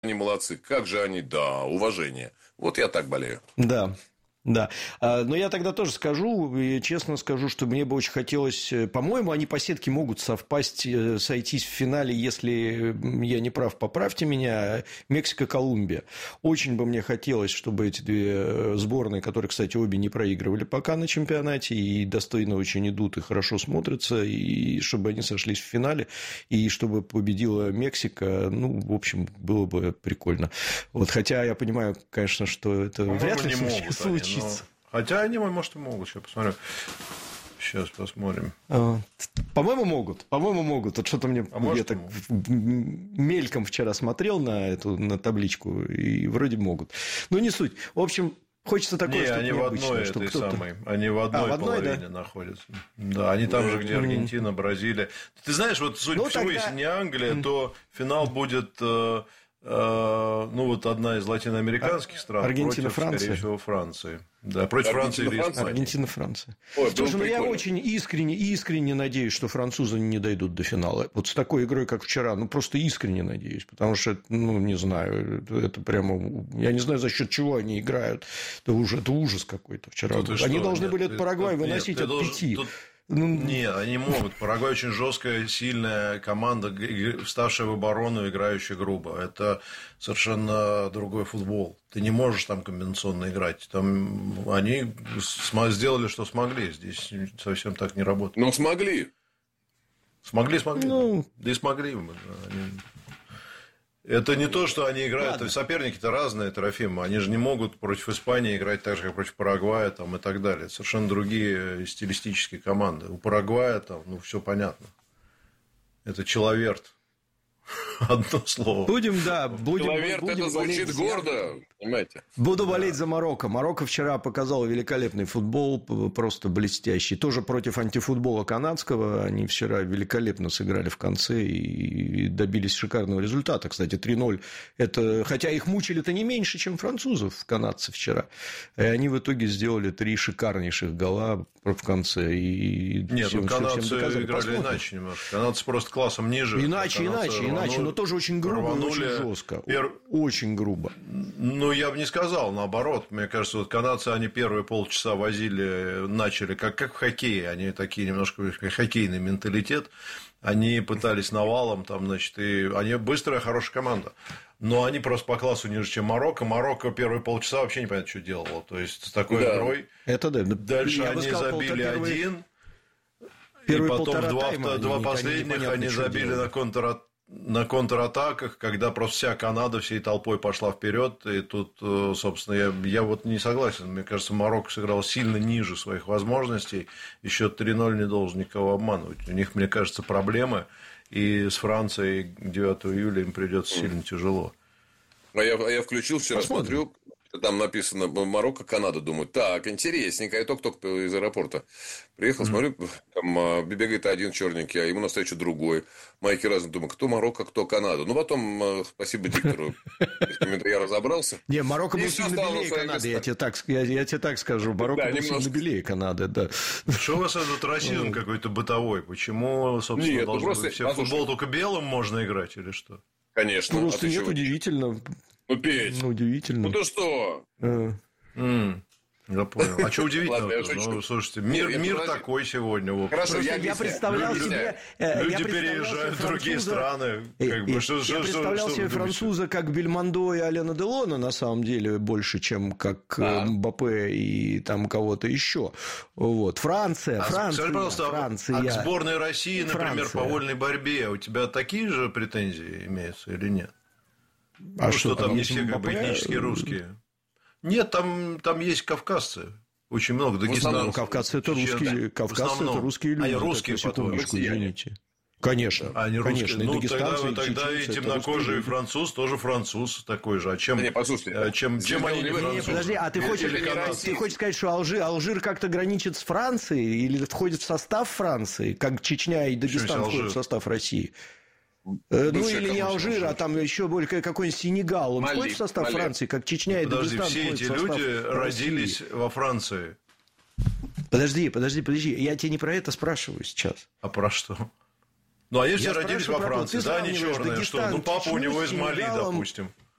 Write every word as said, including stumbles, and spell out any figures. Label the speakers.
Speaker 1: они молодцы, как же они, да, уважение. Вот я так болею.
Speaker 2: Да. Да, но я тогда тоже скажу, и честно скажу, что мне бы очень хотелось, по-моему, они по сетке могут совпасть, сойтись в финале, если я не прав, поправьте меня, Мексика-Колумбия. Очень бы мне хотелось, чтобы эти две сборные, которые, кстати, обе не проигрывали пока на чемпионате, и достойно очень идут, и хорошо смотрятся, и чтобы они сошлись в финале, и чтобы победила Мексика, ну, в общем, было бы прикольно. Вот, хотя я понимаю, конечно, что это
Speaker 3: по-моему,
Speaker 2: вряд ли
Speaker 3: не могут
Speaker 2: случится.
Speaker 3: Они, но... Хотя они, может, и могут. Сейчас посмотрю. Сейчас посмотрим.
Speaker 2: По-моему, могут. По-моему, могут. Вот что-то мне...
Speaker 3: А может,
Speaker 2: я так мельком вчера смотрел на эту на табличку, и вроде могут. Но не суть. В общем, хочется такое,
Speaker 3: не,
Speaker 2: что
Speaker 3: они в одной этой самой. Они в одной, а, в одной половине, да? Находятся. Да, они там же, где Аргентина, Бразилия. Ты знаешь, вот, судя по всему, тогда... если не Англия, то финал будет... Ну, вот одна из латиноамериканских стран
Speaker 2: Аргентина,
Speaker 3: против,
Speaker 2: Франция.
Speaker 3: скорее всего, Франции. Да, против Франции или Испании.
Speaker 2: Аргентина, Франция. Ой, слушай, ну я очень искренне, искренне надеюсь, что французы не дойдут до финала. Вот с такой игрой, как вчера, ну, просто искренне надеюсь. Потому что, ну, не знаю, это прямо... Я не знаю, за счет чего они играют. Это, уже, это ужас какой-то вчера. Они что? должны нет, были от Парагвая выносить нет, от должен, пяти.
Speaker 3: Тут... Ну... Нет, они могут. Парагвай очень жесткая, сильная команда, вставшая в оборону, играющая грубо. Это совершенно другой футбол. Ты не можешь там комбинационно играть. Там они сделали, что смогли. Здесь совсем так не работает.
Speaker 1: Но смогли.
Speaker 3: Смогли, смогли. Ну... Да и смогли. Они... Это не то, что они играют, Ладно. соперники-то разные, Трофим, они же не могут против Испании играть так же, как против Парагвая там, и так далее. Это совершенно другие стилистические команды. У Парагвая там, ну, все понятно. Это человерт. Одно слово.
Speaker 2: Будем, да, будем.
Speaker 1: Человек, это звучит гордо, понимаете.
Speaker 2: Буду болеть да. за Марокко. Марокко вчера показал великолепный футбол, просто блестящий. Тоже против антифутбола канадского. Они вчера великолепно сыграли в конце и добились шикарного результата. Кстати, три ноль. Это... Хотя их мучили-то не меньше, чем французов, канадцы вчера. И они в итоге сделали три шикарнейших гола в конце. И
Speaker 3: Нет,
Speaker 2: всем,
Speaker 3: ну, канадцы
Speaker 2: всем доказали.
Speaker 3: играли
Speaker 2: Посмотрим.
Speaker 3: Иначе немножко. Канадцы просто классом ниже.
Speaker 2: Иначе, иначе,
Speaker 3: рванули,
Speaker 2: иначе. Но тоже очень грубо рванули, и очень жестко. Пер... Очень грубо.
Speaker 3: Ну, я бы не сказал, наоборот. Мне кажется, вот канадцы, они первые полчаса возили, начали, как, как в хоккее. Они такие немножко хоккейный менталитет. Они пытались навалом, там, значит, и они быстрая, хорошая команда. Но они просто по классу ниже, чем Марокко. Марокко первые полчаса вообще непонятно, что делало. То есть, с такой да. игрой.
Speaker 2: Это да.
Speaker 3: Дальше
Speaker 2: я
Speaker 3: они
Speaker 2: сказал,
Speaker 3: забили
Speaker 2: первый...
Speaker 3: один.
Speaker 2: Первые
Speaker 3: и потом два,
Speaker 2: тайма,
Speaker 3: два
Speaker 2: они,
Speaker 3: последних они, они забили на, контр... на контратаках, когда просто вся Канада всей толпой пошла вперед. И тут, собственно, я, я вот не согласен. Мне кажется, Марокко сыграл сильно ниже своих возможностей. И счет три ноль не должен никого обманывать. У них, мне кажется, проблемы. И с Францией девятого июля им придется сильно тяжело.
Speaker 1: А я, я включил вчера, Посмотрим. смотрю. Там написано Марокко, Канада. Думаю, так, интересненько. Я только-только из аэропорта приехал, mm-hmm. смотрю, там бегает один черненький, а ему навстречу другой. Майки разные. Думаю, кто Марокко, кто Канада. Ну, потом, спасибо диктору, я разобрался.
Speaker 2: Не, Марокко был сильно белее Канады, я тебе так, я, я тебе так скажу. Марокко да, был немножко... сильно белее Канады, да.
Speaker 3: Что у вас этот расизм какой-то бытовой? Почему, собственно,
Speaker 1: Нет,
Speaker 3: должен
Speaker 1: просто...
Speaker 3: быть все футбол только белым можно играть или что?
Speaker 1: Конечно.
Speaker 2: Ну, просто а нет, удивительно.
Speaker 1: Ну, Петь.
Speaker 2: Ну, удивительно.
Speaker 1: Ну, ты что?
Speaker 2: А.
Speaker 3: Mm. Я понял. А что удивительно? Ну, слушайте, мир,
Speaker 1: Нет,
Speaker 3: мир такой сегодня. Вот.
Speaker 1: Хорошо, я,
Speaker 2: я представлял
Speaker 3: люди,
Speaker 2: себе...
Speaker 3: Люди
Speaker 2: я
Speaker 3: переезжают в другие страны. Как бы,
Speaker 2: я
Speaker 3: что,
Speaker 2: я
Speaker 3: что,
Speaker 2: представлял
Speaker 3: что,
Speaker 2: себе
Speaker 3: что
Speaker 2: француза как Бельмондо и Алена Делона, на самом деле, больше, чем как а. Мбаппе и там кого-то еще. Вот. Франция, а Франция,
Speaker 3: скажи, пожалуйста,
Speaker 2: Франция.
Speaker 3: А к сборной России, например, Франция. По вольной борьбе у тебя такие же претензии имеются или нет? А ну, что, что там не все как бы этнические русские? Нет, там, там есть кавказцы. Очень много дагестанцев.
Speaker 2: Кавказцы это русские, кавказцы это русские люди.
Speaker 3: Они русские,
Speaker 2: секундочку, извините. Конечно,
Speaker 3: они
Speaker 2: конечно.
Speaker 3: Ну, тогда, тогда и темнокожий француз тоже француз такой же. А чем,
Speaker 1: да не, послушайте,
Speaker 3: чем, чем они не французы?
Speaker 2: Подожди, а ты хочешь, ты хочешь сказать, что Алжир, Алжир как-то граничит с Францией или входит в состав Франции, как Чечня и Дагестан входят в состав России? Бывшая, ну, или не Алжир, а там еще более какой-нибудь Сенегал. Он Мали, входит в состав Мали. Франции, как Чечня и
Speaker 3: Подожди,
Speaker 2: Дагестан.
Speaker 3: Все эти люди родились во Франции.
Speaker 2: Подожди, подожди, подожди. Я тебе не про это спрашиваю сейчас.
Speaker 3: А про что? Ну, а если
Speaker 2: я
Speaker 3: родились во Франции, да, они черные, что? Ну, папа Чечню, у него из Мали, допустим.